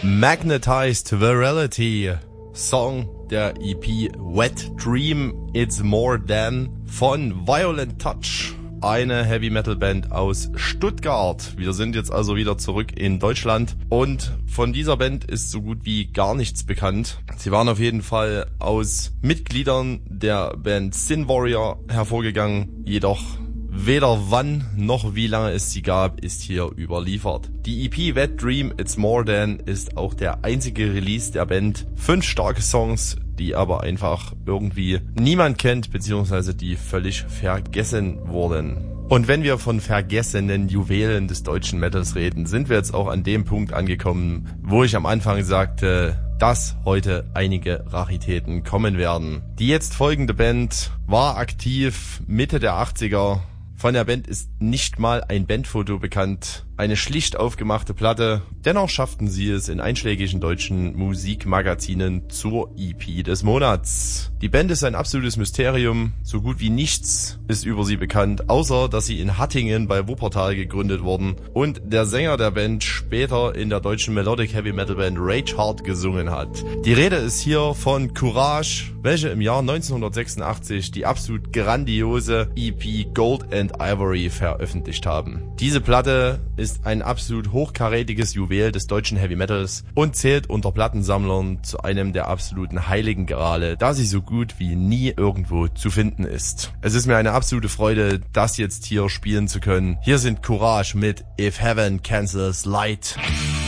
Magnetized Virality, Song der EP Wet Dream, It's More Than von Violent Touch, eine Heavy Metal Band aus Stuttgart. Wir sind jetzt also wieder zurück in Deutschland und von dieser Band ist so gut wie gar nichts bekannt. Sie waren auf jeden Fall aus Mitgliedern der Band Sin Warrior hervorgegangen, jedoch weder wann noch wie lange es sie gab, ist hier überliefert. Die EP Wet Dream It's More Than ist auch der einzige Release der Band. 5 starke Songs, die aber einfach irgendwie niemand kennt, beziehungsweise die völlig vergessen wurden. Und wenn wir von vergessenen Juwelen des deutschen Metals reden, sind wir jetzt auch an dem Punkt angekommen, wo ich am Anfang sagte, dass heute einige Raritäten kommen werden. Die jetzt folgende Band war aktiv Mitte der 80er. Von der Band ist nicht mal ein Bandfoto bekannt. Eine schlicht aufgemachte Platte. Dennoch schafften sie es in einschlägigen deutschen Musikmagazinen zur EP des Monats. Die Band ist ein absolutes Mysterium. So gut wie nichts ist über sie bekannt, außer dass sie in Hattingen bei Wuppertal gegründet wurden und der Sänger der Band später in der deutschen Melodic Heavy Metal Band Rage Hard gesungen hat. Die Rede ist hier von Courage, welche im Jahr 1986 die absolut grandiose EP Gold and Ivory veröffentlicht haben. Diese Platte ist ein absolut hochkarätiges Juwel des deutschen Heavy Metals und zählt unter Plattensammlern zu einem der absoluten heiligen Grale, da sie so gut wie nie irgendwo zu finden ist. Es ist mir eine absolute Freude, das jetzt hier spielen zu können. Hier sind Courage mit If Heaven Cancels Light.